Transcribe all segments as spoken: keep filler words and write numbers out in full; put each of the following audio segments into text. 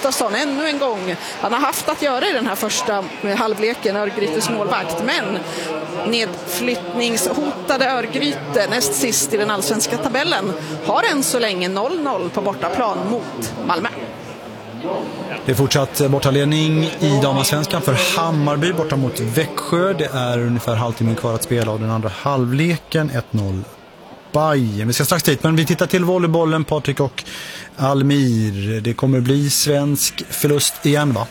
Gustafsson ännu en gång. Han har haft att göra i den här första halvleken, Örgrytes målvakt, men nedflyttningshotade Örgryte näst sist i den allsvenska tabellen har än så länge noll noll på bortaplan mot Malmö. Det är fortsatt bortaledning i damallsvenskan för Hammarby borta mot Växjö. Det är ungefär halvtimme kvar att spela av den andra halvleken. ett noll Bayern. Vi ska strax dit, men vi tittar till volleybollen, Patrik och Almir. Det kommer bli svensk förlust igen, va?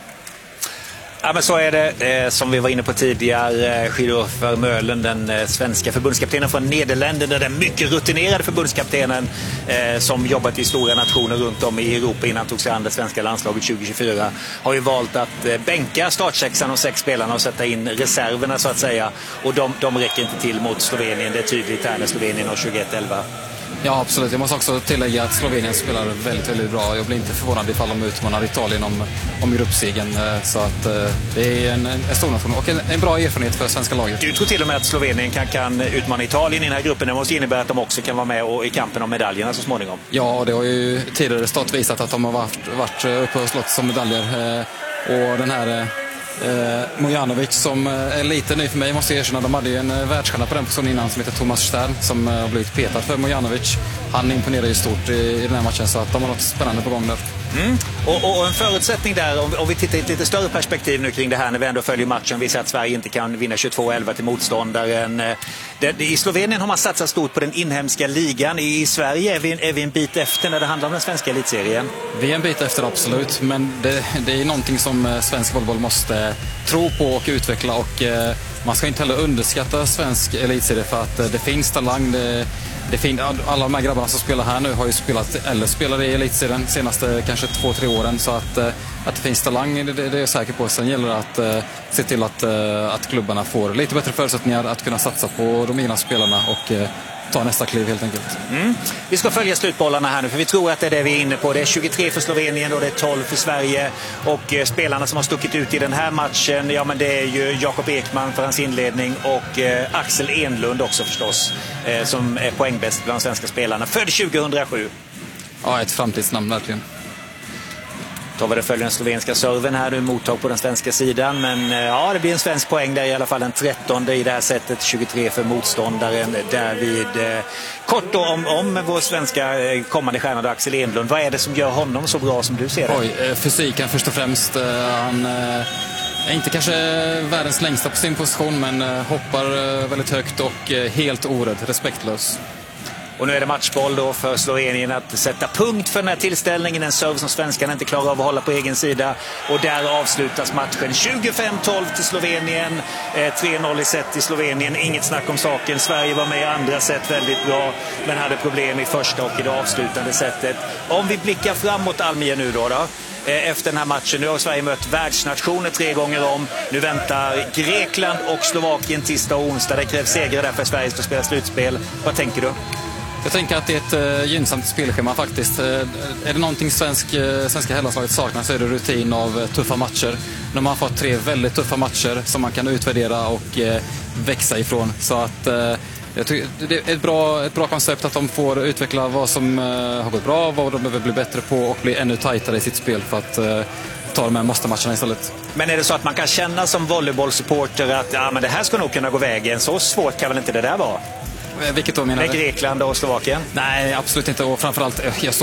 Ja, men så är det. Eh, som vi var inne på tidigare, Giro Vermeulen, den eh, svenska förbundskaptenen från Nederländerna, den mycket rutinerade förbundskaptenen eh, som jobbat i stora nationer runt om i Europa innan tog sig an det svenska landslaget tjugo tjugofyra, har ju valt att eh, bänka startsexan och sex spelarna och sätta in reserverna så att säga. Och de, de räcker inte till mot Slovenien. Det är tydligt här när Slovenien har tjugoett elva. Ja, absolut. Jag måste också tillägga att Slovenien spelar väldigt, väldigt bra. Jag blir inte förvånad ifall de utmanar Italien om, om gruppsegen. Så att det är en, en stor nation och en, en bra erfarenhet för svenska laget. Du tror till och med att Slovenien kan, kan utmana Italien i den här gruppen. Det måste innebära att de också kan vara med och, i kampen om medaljerna så småningom. Ja, det har ju tidigare stått visat att de har varit, varit uppe och slått som medaljer. Och den här... Eh, Mojanovic som eh, är lite ny för mig, måste jag erkänna. De hade ju en eh, världsstjärna på den positionen innan som heter Thomas Stern som eh, har blivit petad för Mojanovic. Han imponerar ju stort i, i den här matchen, så att de har något spännande på gång där. Mm. Och, och en förutsättning där, om, om vi tittar i ett lite större perspektiv nu kring det här när vi ändå följer matchen, vi ser att Sverige inte kan vinna tjugotvå elva till motståndaren. Det, det, I Slovenien har man satsat stort på den inhemska ligan. I Sverige är vi, är vi en bit efter när det handlar om den svenska elitserien. Vi är en bit efter, absolut, men det, det är någonting som svensk volleyboll måste tro på och utveckla, och eh, man ska inte heller underskatta svensk elitserie för att eh, det finns talang. Det, det fin- alla de här grabbarna som spelar här nu har ju spelat eller spelar i elitserien de senaste kanske två, tre åren, så att, eh, att det finns talang, det, det är jag säker på. Sen gäller det att eh, se till att, eh, att klubbarna får lite bättre förutsättningar att kunna satsa på de egna spelarna och eh, ta nästa kliv helt enkelt. Mm. Vi ska följa slutbollarna här nu, för vi tror att det är det vi är inne på. Det är tjugotre för Slovenien och det är tolv för Sverige. Och eh, spelarna som har stuckit ut i den här matchen, ja men det är ju Jakob Ekman för hans inledning och eh, Axel Enlund också förstås, eh, som är poängbäst bland svenska spelarna. Född tjugohundrasju. Ja, ett framtidsnamn verkligen. Tar vi det följer den slovenska serven här nu, mottag på den svenska sidan, men ja, det blir en svensk poäng där, i alla fall den trettonde i det här sättet, tjugotre för motståndaren David. Kort då om, om vår svenska kommande stjärna Axel Enlund, vad är det som gör honom så bra som du ser det? Oj, fysiken först och främst. Han är inte kanske världens längsta på sin position, men hoppar väldigt högt och helt orädd, respektlös. Och nu är det matchboll då för Slovenien att sätta punkt för den här tillställningen. En serve som svenskarna inte klarar av att hålla på egen sida. Och där avslutas matchen. tjugofem tolv till Slovenien. Eh, tre noll i set till Slovenien. Inget snack om saken. Sverige var med i andra set väldigt bra, men hade problem i första och i det avslutande setet. Om vi blickar framåt, Almir, nu då då. Efter den här matchen. Nu har Sverige mött världsnationer tre gånger om. Nu väntar Grekland och Slovakien tisdag och onsdag. Det krävs seger där för Sverige att spela slutspel. Vad tänker du? Jag tänker att det är ett uh, gynnsamt spelschema faktiskt. Uh, är det någonting svensk, uh, svenska herrlandslaget saknar så är det rutin av uh, tuffa matcher. De har fått tre väldigt tuffa matcher som man kan utvärdera och uh, växa ifrån. Så att uh, jag tycker det är ett bra, ett bra koncept att de får utveckla vad som uh, har gått bra, vad de behöver bli bättre på och bli ännu tajtare i sitt spel för att uh, ta de här måste-matcherna istället. Men är det så att man kan känna som volleybollsupporter att ja, men det här ska nog kunna gå vägen? Så svårt kan väl inte det där vara? Vilket då menar du? Grekland och Slovakien? Nej, absolut inte. Och framförallt, jag